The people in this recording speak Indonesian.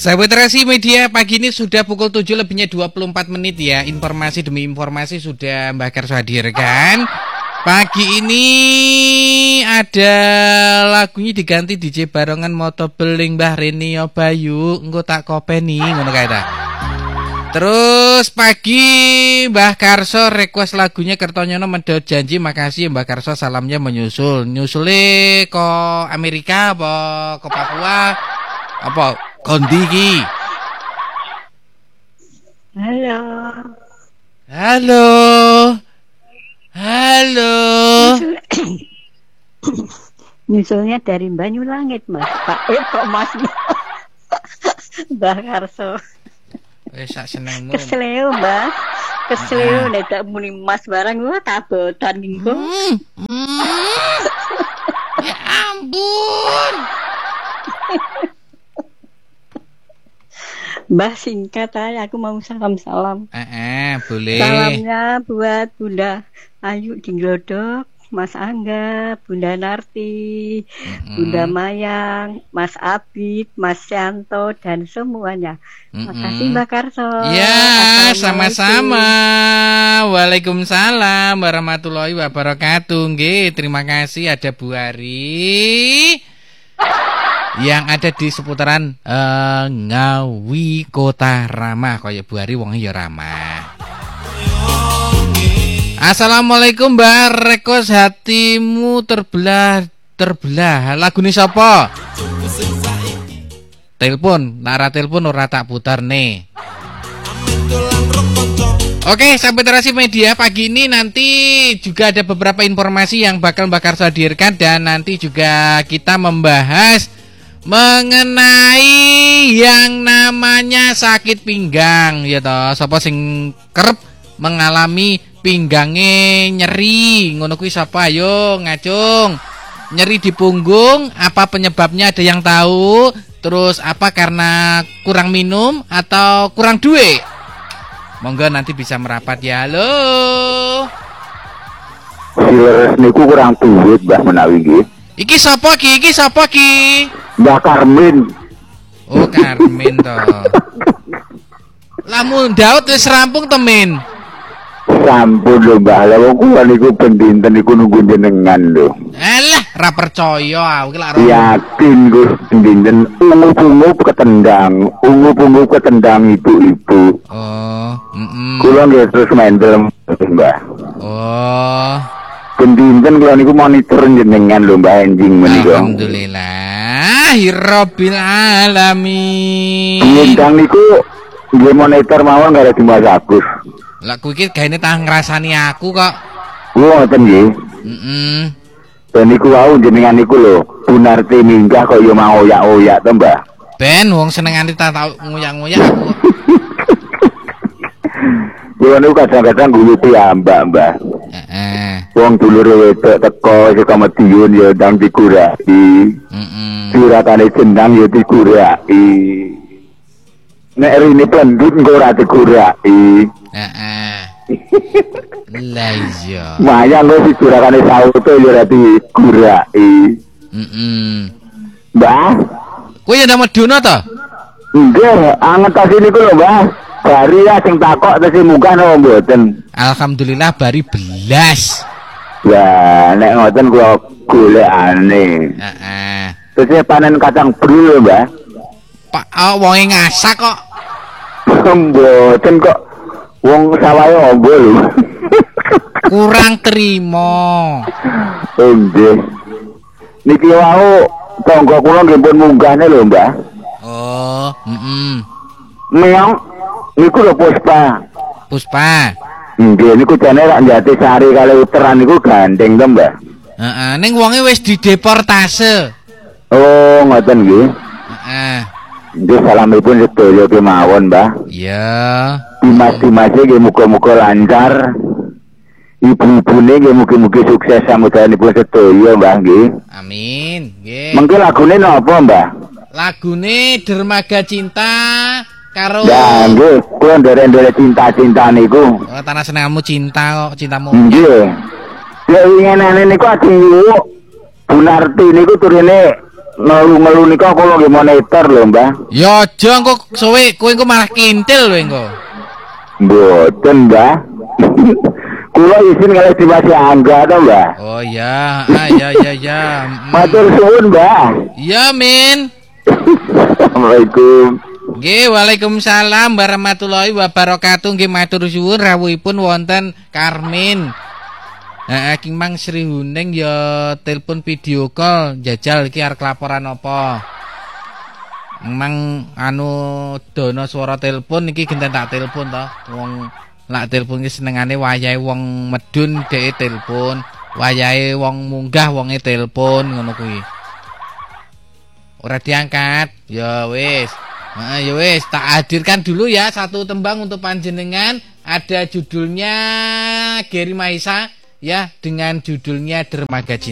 Sahabat Rasi Media, pagi ini sudah pukul 7 lebihnya 24 menit ya. Informasi demi informasi sudah Mbak Karso hadirkan. Pagi ini ada lagunya diganti DJ Barongan Moto Beling Mbah Renio Bayu. Engko tak kopeni ngono kae ta. Terus pagi Mbah Karso request lagunya Kertonyono Medhot Janji. Makasih Mbah Karso, salamnya menyusul. Nyusule ke Amerika apa ke Papua? Apa kondiki? Halo. Halo. Halo. Nyusulnya dari Banyulangit, Mas. Pak kok Mas? Mbah Karso. Sak senengmu. Kesleo, Mas. Kesleo nek tak muni Mas barang gua tabotan minggu. Ya ampun. Mbah singkat aja, aku mau salam-salam. Boleh. Salamnya buat Bunda Ayu di Glodok, Mas Angga, Bunda Narti, Bunda Mayang, Mas Abid, Mas Yanto, dan semuanya. Makasih Mbak Karso. Ya, sama-sama. Waalaikumsalam warahmatullahi wabarakatuh. Nggih, terima kasih. Ada Bu Ari yang ada di seputaran Ngawi Kota Ramah. Kaya Bu Ari wong ya ramah. Assalamualaikum Mbak, rekos hatimu terbelah. Lagu ini siapa? Telepon, lara telepon ora tak putar nih. Oke, sahabat Rasi Media, pagi ini nanti juga ada beberapa informasi yang bakal Mbak Karso hadirkan. Dan nanti juga kita membahas mengenai yang namanya sakit pinggang ya toh. Sapa sing kerep mengalami pinggangnya nyeri, ngono kuwi sapa? Ayo ngacung. Nyeri di punggung, apa penyebabnya, ada yang tahu? Terus apa karena kurang minum atau kurang duit? Monggo nanti bisa merapat ya. Halo. Sileres niku kurang duit Mbah menawi nggih. Iki sapa ki? Mbah Karmin. Oh, Karmin to. Lamun Daud wis rampung to, Min? Sampun lho Mbah, lha wong kula niku pendinten niku nunggu jenengan lho. Alah, ra percaya aku lak. Yakin Gus pendinten ungu-ungu ketendang ibu-ibu. Oh, Kula nggih terus mendel Mbah. Oh. Pendinten kula niku monitor jenengan lho Mbah enjing menika. Alhamdulillah rabbil alamin. Pendinten niku nggih monitor mawon karo Dimas Agus. Lah kuwi iki gaene tah ngrasani aku kok. Ngoten nggih. Dan niku wau jenengan niku lho, Bu Narti minggah kok ya mau oyak-oyak to, Mbah. Ben wong senengane tak tau ngoyak-ngoyak aku. Kulo niku kadang-kadang guyu piyambak, Mbah. Wong dulure wedok teko saka Madiun ya ndang dikuraki. Suratane jenang ya dikuraki. Nek rene pendut engko ora dikuraki. Lah iya. Maya lho suratane sauto ya ora dikuraki. Mbah, kowe ya ndang Meduna to? Nggih, angetasi niku lho, Mbah. Bari ya sing takok terus munggah napa mboten? Alhamdulillah bari belas. Ya, nek ngoten kula golekane. Terus panen kacang brul lho, Mbah. Pak, wonge ngasak kok. Mboten kok. Wong sawahe ombo lho. Kurang terima. Oh nggih. Niki wau tangga kula nggih pun munggahne lho, Mbah. Oh, Meong niku lho Puspa. Nggih niku jane rak Jati Sari kali Uteran niku gandeng to, Mbah. Ning wonge wis dideportase. Oh, ngoten nggih. Nggih salamipun sedaya kemawon, Mbah. Iya. Dimas nggih muga-muga lancar. Ibu-ibune nggih mugi-mugi sukses samudayanipun sedaya, Mbah nggih. Amin, nggih. Mengki lagune napa, Mbah? Lagune Dermaga Cinta karo. Ya nggih, kula nderek-nderek cinta-cinta niku. Oh, tanah senengmu cinta kok, cintamu. Nggih. Ya ingene niku ajeng Bu Narti niku turune ngelu nika kula nggih monitor lho, Mbah. Ya aja engko suwe kowe engko malah kintil lho engko. Mboten, Mbah. Kula isin kalih Dimas Angga to, Mbah. Oh ya, ya. Matur suwun, Mbah. Iya, Min. Assalamualaikum. Nggih, waalaikumsalam warahmatullahi wabarakatuh. Nggih matur suwun rawuhipun wonten Karmin. King Mang Sri Huning ya telepon video call jajal iki arep laporan apa. Mang anu dono suara telepon iki genten tak telepon to. Wong lak telepon iki senengane wayahe wong medun dhek telepon, wayahe wong munggah wonge telepon ngono kuwi. Ora diangkat. Ya wis. Ya wis, tak hadirkan dulu ya satu tembang untuk panjenengan. Ada judulnya Geri Maisa ya, dengan judulnya Dermaga Cinta.